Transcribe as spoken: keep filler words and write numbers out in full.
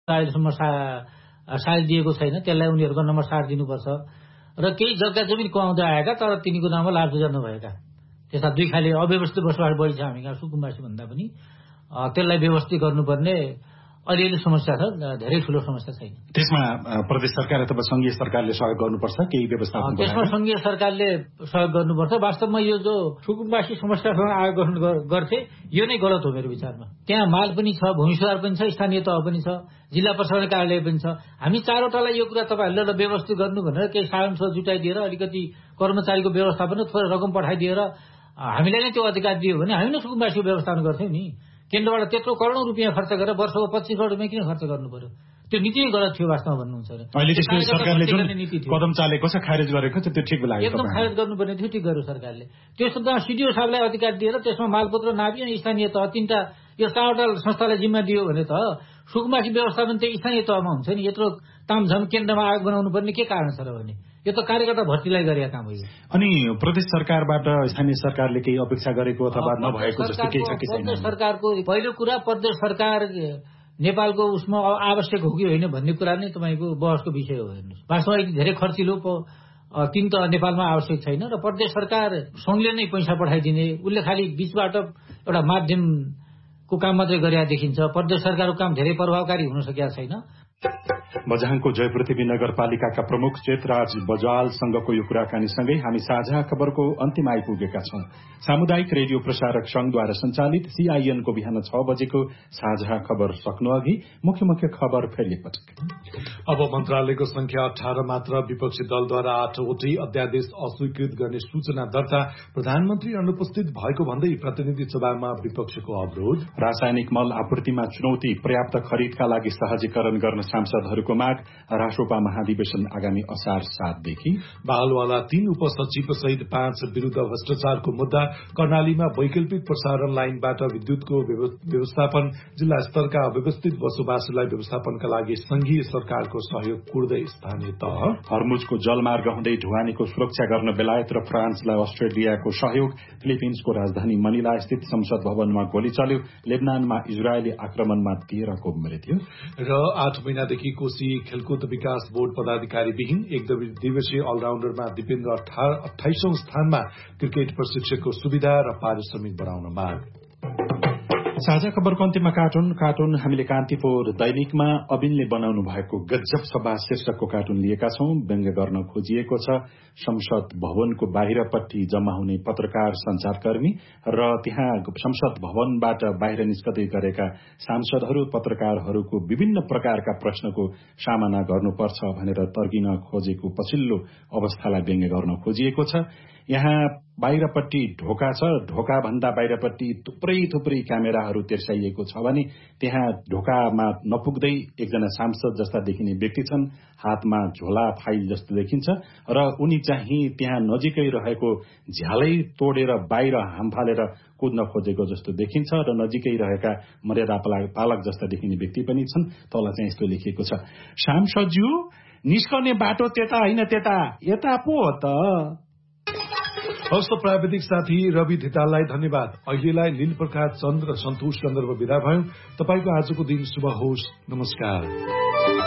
अहिलेसम्म सा साथ दिएको छैन, त्यसलाई उनीहरूको नम्बर साथ दिनुपर्छ। र केही जग्गा जमिन कमाउँदै आएका तर तिनीको नाममा लाभजुजा नभएका त्यस्ता दुई खाले अव्यवस्थित बसोबास बढी छ हामी कहाँ सुकुम्बासी भन्दा पनि। त्यसलाई व्यवस्थित गर्नुपर्ने अलिअलि समस्या छ, धेरै ठुलो समस्या छैन। त्यसमा प्रदेश सरकार अथवा संघीय सरकारले सहयोग गर्नुपर्छ, केही व्यवस्थापन त्यसमा संघीय सरकारले सहयोग गर्नुपर्छ। वास्तवमा यो जो सुकुम्बासी समस्यासँग आयोग गठन गर्थे यो नै गलत हो मेरो विचारमा। त्यहाँ माल पनि छ, भूमि सुधार पनि छ, स्थानीय तह पनि छ, जिल्ला प्रशासन कार्यालय पनि छ। हामी चारवटालाई यो कुरा तपाईँहरूले व्यवस्थित गर्नु भनेर केही साधन जुटाइदिएर अलिकति कर्मचारीको व्यवस्थापन थोरै रकम पठाइदिएर हामीलाई नै त्यो अधिकार दियो भने हामी नै सुकुम्बासीको व्यवस्थापन गर्थ्यौँ नि। केन्द्रबाट त्यत्रो करोडौँ रुपियाँ खर्च गरेर वर्षको पच्चिस करोड रुपियाँ किन खर्च गर्नु पर्यो? त्यो नीति नै गलत थियो वास्तवमा भन्नुहुन्छ। अहिले त्यसको सरकारले जुन कदम चालेको छ, खारेज गरेको छ, त्यो ठिक लाग्यो। एकदम खारेज गर्नुपर्ने थियो, ठिक गर्यो सरकारले। त्यसमा सिडिओ साहबलाई अधिकार दिएर त्यसमा मालपत्र नापी अनि स्थानीय तह तीनटा यो चारवटा संस्थालाई जिम्मा दियो भने त सुकुम्बासी व्यवस्थापन त्यही स्थानीय तहमा हुन्छ नि। यत्रो तामझाम केन्द्रमा आयोग बनाउनु पर्ने के कारण छ र भने यो त कार्यकर्ता भर्तीलाई गरेका काम हो। अनि प्रदेश सरकारबाट स्थानीय सरकारले केही अपेक्षा गरेको अथवा नभएको जस्तो केही छ कि छैन? प्रदेश सरकारको पहिलो कुरा प्रदेश सरकार नेपालको उसमा आवश्यक हो कि होइन भन्ने कुरा नै तपाईँको बहसको विषय हो। हेर्नुहोस् वास्तवमा यति धेरै खर्चिलो तिन त नेपालमा आवश्यक छैन र प्रदेश सरकार सङ्घले नै पैसा पठाइदिने, उसले खालि बीचबाट एउटा माध्यमको काम मात्रै गरेर देखिन्छ। प्रदेश सरकारको काम धेरै प्रभावकारी हुन सकेका छैन। बझाङको जयपृथ्वी नगरपालिकाका प्रमुख चेतराज बजालसँगको यो कुराकानीसँगै हामी साझा खबरको अन्तिम आइपुगेका छौं। सामुदायिक रेडियो प्रसारक संघद्वारा सञ्चालित सीआईएनको बिहान छ बजेको साझा खबर सक्नु अघि मुख्य मुख्य खबर फेरि एकपटक। अब मन्त्रालयको संख्या अठार मात्र, विपक्षी दलद्वारा आठवटै अध्यादेश अस्वीकृत गर्ने सूचना दर्ता, प्रधानमन्त्री अनुपस्थित भएको भन्दै प्रतिनिधि सभामा विपक्षको अवरोध, रासायनिक मल आपूर्तिमा चुनौती, पर्याप्त खरिदका लागि सहजीकरण गर्न सांसदहरूको माग, रासोपा महाधिवेशन आगामी असार सातदेखि, बालवाला तीन उपसचिव सहित पाँच विरूद्ध भ्रष्टाचारको मुद्दा, कर्णालीमा वैकल्पिक प्रसारण लाइनबाट विद्युतको व्यवस्थापन, जिल्ला स्तरका अव्यवस्थित बसोबासलाई व्यवस्थापनका लागि संघीय सरकारको सहयोग कुर्दै स्थानीय तह, हर्मुजको जलमार्ग हुँदै ढुवानीको सुरक्षा गर्न बेलायत र फ्रान्सलाई अस्ट्रेलियाको सहयोग, फिलिपिन्सको राजधानी मनिला स्थित संसद भवनमा गोली चल्यो, लेबनानमा इजरायली आक्रमणमा तेह्रको मृत्यु र आठ महिनादेखि कोशी खेलकुद विकास बोर्ड पदाधिकारी विहीन एक दिवसीय अलराउण्डरमा दिपेन्द्र अठाइसौं स्थानमा, क्रिकेट प्रशिक्षकको सुविधा र पारिश्रमिक बढाउन माग। साझा खबरको अन्तिममा कार्टुन कार्टुन हामीले कान्तिपुर दैनिकमा अबिनले बनाउनु भएको गजब सभा शीर्षकको कार्टुन लिएका छौं। व्यङ्ग्य गर्न खोजिएको छ संसद भवनको बाहिरपट्टि जम्मा हुने पत्रकार संचारकर्मी र त्यहाँ संसद भवनबाट बाहिर निस्कदै गरेका सांसदहरू पत्रकारहरूको विभिन्न प्रकारका प्रश्नको सामना गर्नुपर्छ भनेर तर्किन खोजेको पछिल्लो अवस्थालाई व्यङ्ग्य गर्न खोजिएको छ। यहाँ बाहिरपट्टि ढोका छ, ढोका भन्दा बाहिरपट्टि थुप्रै थुप्रै क्यामेराहरू तेर्साइएको छ भने त्यहाँ ढोकामा नपुग्दै एकजना सांसद जस्ता देखिने व्यक्ति छन्, हातमा झोला फाइल जस्तो देखिन्छ र उनी चाहिँ त्यहाँ नजिकै रहेको झ्यालै तोडेर बाहिर हामफालेर कुद्न खोजेको जस्तो देखिन्छ र नजिकै रहेका मर्यादा पालक जस्ता देखिने व्यक्ति पनि छन्। तल चाहिँ यस्तो लेखिएको छ, सांसदज्यू निस्कने बाटो त्यता होइन त्यता यता पो हो त। हस्त प्राविधिक साथी रवि धिताललाई धन्यवाद। अहिलेलाई लील प्रकाश चन्द र सन्तोष चन्द्र विदा भयौं। तपाईको आजको दिन शुभ होस्। नमस्कार।